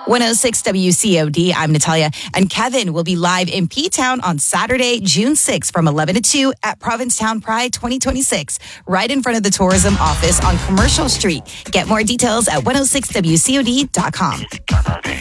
106 WCOD, I'm Natalia, and Kevin will be live in P-Town on Saturday, June 6th from 11 to 2 at Provincetown Pride 2026, right in front of the tourism office on Commercial Street. Get more details at 106WCOD.com.